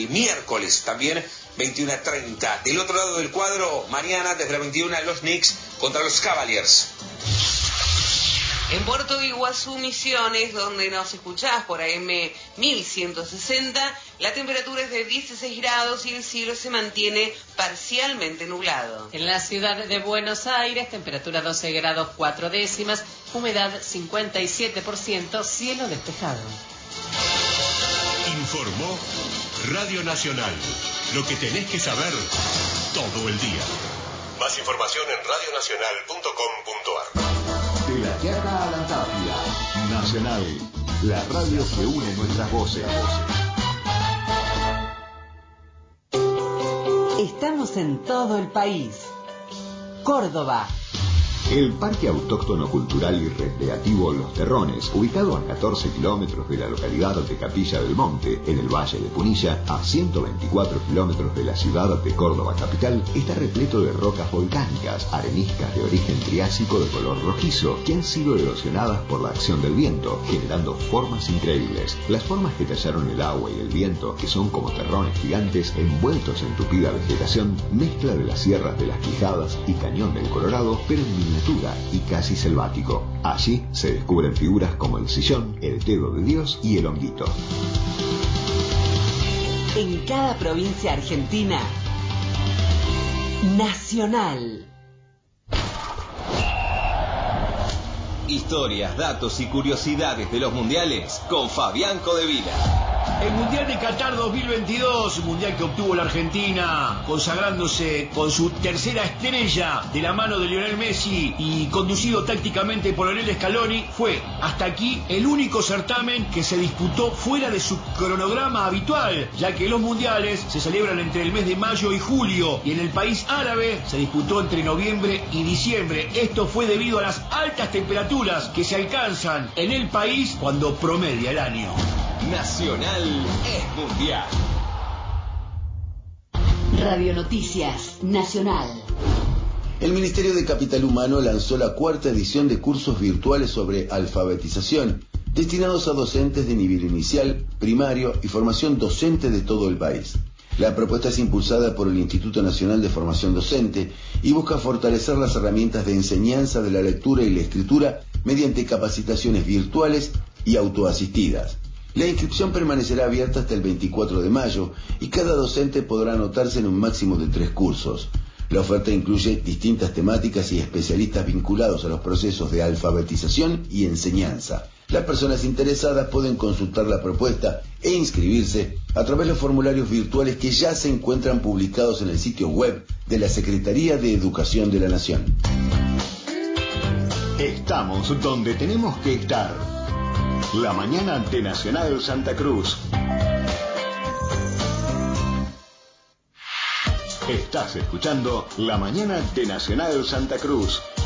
el miércoles también 21:30. Del otro lado del cuadro, mañana desde la 21 los Knicks contra los Cavaliers. En Puerto Iguazú, Misiones, donde nos escuchás por AM 1160, la temperatura es de 16 grados y el cielo se mantiene parcialmente nublado. En la ciudad de Buenos Aires, temperatura 12 grados 4 décimas, humedad 57%, cielo despejado. Informó Radio Nacional. Lo que tenés que saber todo el día. Más información en radionacional.com.ar. De La Quiaca a la Antártida, Nacional, la radio que une nuestras voces. Estamos en todo el país. Córdoba. El Parque Autóctono Cultural y Recreativo Los Terrones, ubicado a 14 kilómetros de la localidad de Capilla del Monte, en el Valle de Punilla, a 124 kilómetros de la ciudad de Córdoba capital, está repleto de rocas volcánicas, areniscas de origen triásico de color rojizo, que han sido erosionadas por la acción del viento, generando formas increíbles. Las formas que tallaron el agua y el viento, que son como terrones gigantes envueltos en tupida vegetación, mezcla de las sierras de las Quijadas y Cañón del Colorado, pero en miniatura y casi selvático. Allí se descubren figuras como el sillón, el dedo de Dios y el honguito. En cada provincia argentina, Nacional. Historias, datos y curiosidades de los mundiales con Fabián Codevila. El Mundial de Qatar 2022, mundial que obtuvo la Argentina, consagrándose con su tercera estrella de la mano de Lionel Messi y conducido tácticamente por Lionel Scaloni, fue hasta aquí el único certamen que se disputó fuera de su cronograma habitual, ya que los mundiales se celebran entre el mes de mayo y julio y en el país árabe se disputó entre noviembre y diciembre. Esto fue debido a las altas temperaturas que se alcanzan en el país cuando promedia el año. Nacional es mundial. Radio Noticias Nacional. El Ministerio de Capital Humano lanzó la 4ª edición de cursos virtuales sobre alfabetización, destinados a docentes de nivel inicial, primario y formación docente de todo el país. La propuesta es impulsada por el Instituto Nacional de Formación Docente y busca fortalecer las herramientas de enseñanza de la lectura y la escritura mediante capacitaciones virtuales y autoasistidas. La inscripción permanecerá abierta hasta el 24 de mayo y cada docente podrá anotarse en un máximo de 3 cursos. La oferta incluye distintas temáticas y especialistas vinculados a los procesos de alfabetización y enseñanza. Las personas interesadas pueden consultar la propuesta e inscribirse a través de los formularios virtuales que ya se encuentran publicados en el sitio web de la Secretaría de Educación de la Nación. Estamos donde tenemos que estar. La mañana de Nacional Santa Cruz. Estás escuchando La mañana de Nacional Santa Cruz